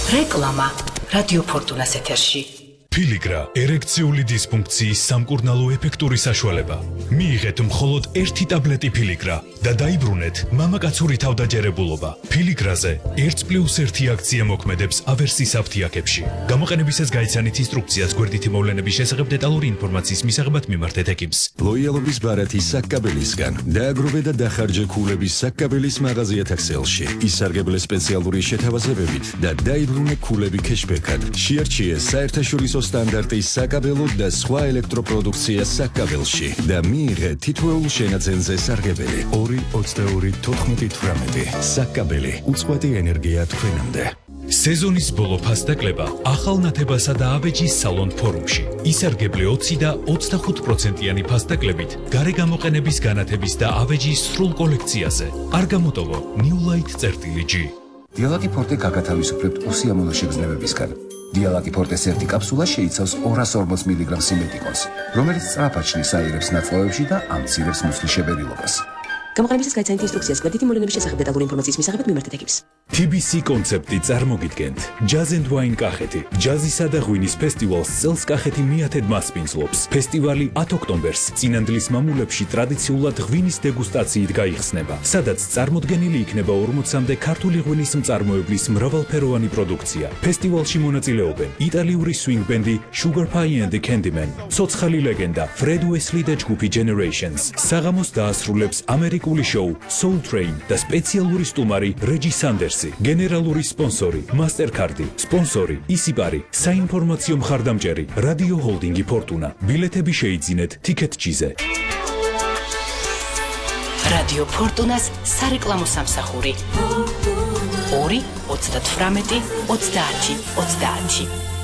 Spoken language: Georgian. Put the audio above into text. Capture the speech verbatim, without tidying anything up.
რეკლამა რადიო ფორტუნას ეთერში. Piligra ერექციული დისფუნქციის სამკურნალო ეფექტური საშუალება. მიიღეთ მხოლოდ ერთი ტაბლეტი Piligra და დაიბრუნეთ მამაკაცური თავდაჯერებულობა. Piligrაზე ერთ პლუს ერთი აქცია მოქმედებს ავერსის აფთიაქებში. გამოყენებისას გაიცანით ინსტრუქციას გვერდითი მოვლენების შესახებ დეტალური ინფორმაციის მისაღებად მიმართეთ ექიმს. ლოიალობის ბარათი საკაბელისგან. დააგროვე და დახარჯე ქულების საკაბელის მაღაზიათა ქსელში. ისარგებლე სპეციალური შეთავაზებებით და დაიბრუნე ქულები ქეშბექად. შეარჩიე საერთაშორისო სტანდარტის საკაბელო და სხვა ელექტროპროდუქცია საკაბელში და მიიღე თითოეულ შენაძენზე სარგებელი ორი ოცდაორი თოთხმეტი თვრამეტი. საკაბელი უწყვეტი ენერგია თქვენამდე. სეზონის ბოლო ფასდაკლება ახალ ნათებასა და ავეჯის სალონ ფორუმში. ისარგებლე ოცი და ოცდახუთ პროცენტიანი ფასდაკლებით გარე გამოყენების განათების და ავეჯის სრულ კოლექციაზე. არ გამოტოვო New Light წერტილი G. დიალაკი ფორტე გაგათავისუფლებთ უსიამოვნო შეგრძნებებისგან. დიალაკი ფორტეს ერთი კაფსულა შეიცავს ორას ორმოც მილიგრამ სიმეტიკონს, რომელიც სწრაფაჩნის აირებს ნაწლავებში და ამცირებს მუცლის შებერილობას. გამოყენებისას გაიცანით ინსტრუქციას გვერდითი მოვლენების შესახებ დეტალური ინფორმაციის მისაღებად მიმართეთ ექიმს. T B C კონცეპტი წარმოგიდგენთ Jazz and Wine კახეთი. ჯაზისა და ღვინის ფესტივალს წელს კახეთი მიათედ მასპინძლობს. ფესტივალი ათ ოქტომბერს წინანდლის მამულებში ტრადიციულად ღვინის დეგუსტაციით გაიხსნება, სადაც წარმოდგენილი იქნება ორმოცამდე ქართული ღვინის მწარმოებლის მრავალფეროვანი პროდუქცია. ფესტივალში მონაწილეობენ იტალიური swing ბენდი Sugar Pie and the Candyman, ცოცხალი ლეგენდა Fred Wesley და ჯგუფი Generations. საღამოს დაასრულებს ამერიკული შოუ Soul Train და სპეციალური სტუმარი Reggie Sanders. გენერალური სპონსორი Mastercard, სპონსორი ისიპარი, საინფორმაციო მხარდამჭერი რადიო ჰოლდინგი ფორტუნა. ბილეთები შეიძინეთ Ticket-G-ზე. რადიო ფორტუნას სარეკლამო სამსახური ორი ოცდათვრამეტი ოცდაათი ოცდაათი.